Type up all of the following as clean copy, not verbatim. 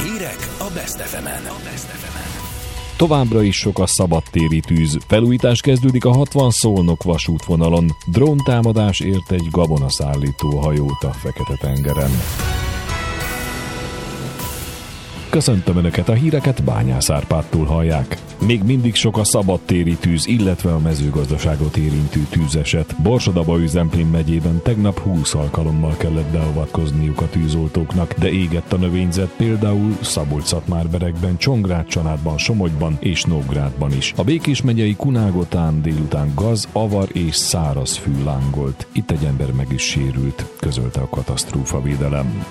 Hírek a Best FM-en. Továbbra is sok a szabadtéri tűz. Felújítás kezdődik a 60 Szolnok vasútvonalon. Dróntámadás ért egy gabonaszállító hajót a Fekete-tengeren. Köszöntöm Önöket, a híreket Bányász Árpádtól hallják. Még mindig sok a szabadtéri tűz, illetve a mezőgazdaságot érintő tűzeset. Borsod-Abaúj-Zemplén megyében tegnap 20 alkalommal kellett beavatkozniuk a tűzoltóknak, de égett a növényzet például Szabolcs-Szatmárberekben, Csongrád-Csanádban, Somogyban és Nógrádban is. A Békés megyei Kunágotán délután gaz, avar és száraz fű lángolt. Itt egy ember meg is sérült, közölte a katasztrófavédelem.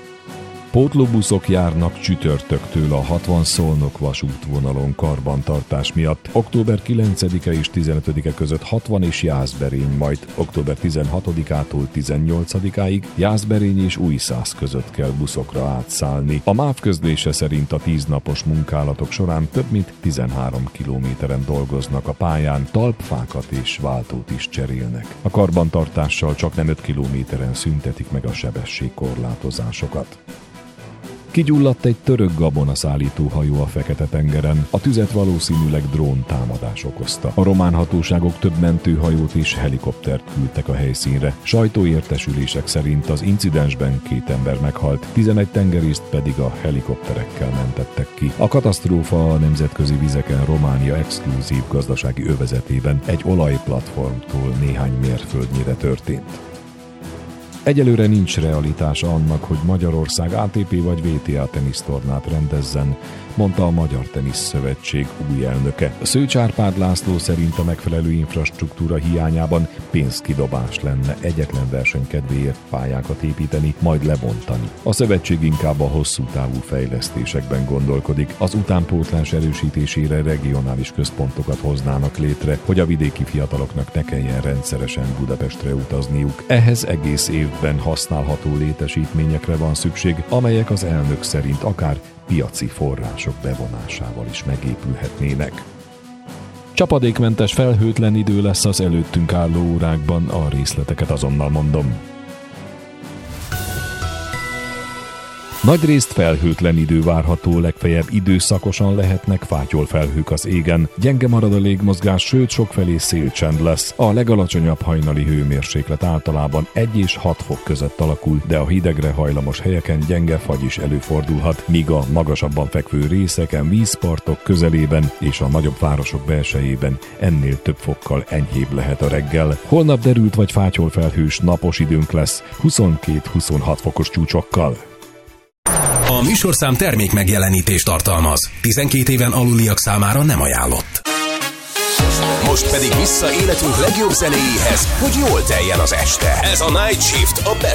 Pótlóbuszok járnak csütörtöktől a 60 Szolnok vasútvonalon karbantartás miatt. Október 9-e és 15-e között 60 és Jászberény, majd október 16-ától 18-áig Jászberény és Újszász között kell buszokra átszállni. A MÁV közlése szerint a 10 napos munkálatok során több mint 13 kilométeren dolgoznak a pályán, talpfákat és váltót is cserélnek. A karbantartással csak nem 5 kilométeren szüntetik meg a sebességkorlátozásokat. Kigyulladt egy török gabonaszállító hajó a Fekete-tengeren. A tüzet valószínűleg dróntámadás okozta. A román hatóságok több mentőhajót és helikoptert küldtek a helyszínre. Sajtóértesülések szerint az incidensben 2 ember meghalt, 11 tengerészt pedig a helikopterekkel mentettek ki. A katasztrófa a nemzetközi vizeken Románia exkluzív gazdasági övezetében egy olajplatformtól néhány mérföldnyire történt. Egyelőre nincs realitása annak, hogy Magyarország ATP vagy VTA tenisztornát rendezzen, mondta a Magyar Tenisz Szövetség új elnöke. Szőcs Árpád László szerint a megfelelő infrastruktúra hiányában pénzkidobás lenne egyetlen verseny kedvéért pályákat építeni, majd lebontani. A szövetség inkább a hosszú távú fejlesztésekben gondolkodik. Az utánpótlás erősítésére regionális központokat hoznának létre, hogy a vidéki fiataloknak ne kelljen rendszeresen Budapestre utazniuk. Ehhez egész évben használható létesítményekre van szükség, amelyek az elnök szerint akár piaci források bevonásával is megépülhetnének. Csapadékmentes, felhőtlen idő lesz az előttünk álló órákban, a részleteket azonnal mondom. Nagyrészt felhőtlen idő várható, legfeljebb időszakosan lehetnek fátyolfelhők az égen. Gyenge marad a légmozgás, sőt sokfelé szélcsend lesz. A legalacsonyabb hajnali hőmérséklet általában 1 és 6 fok között alakul, de a hidegre hajlamos helyeken gyenge fagy is előfordulhat, míg a magasabban fekvő részeken, vízpartok közelében és a nagyobb városok belsejében ennél több fokkal enyhébb lehet a reggel. Holnap derült vagy fátyolfelhős napos időnk lesz, 22-26 fokos csúcsokkal. A műsorszám termék megjelenítést tartalmaz. 12 éven aluliak számára nem ajánlott. Most pedig vissza életünk legjobb zenéjéhez, hogy jól teljen az este. Ez a Night Shift a Best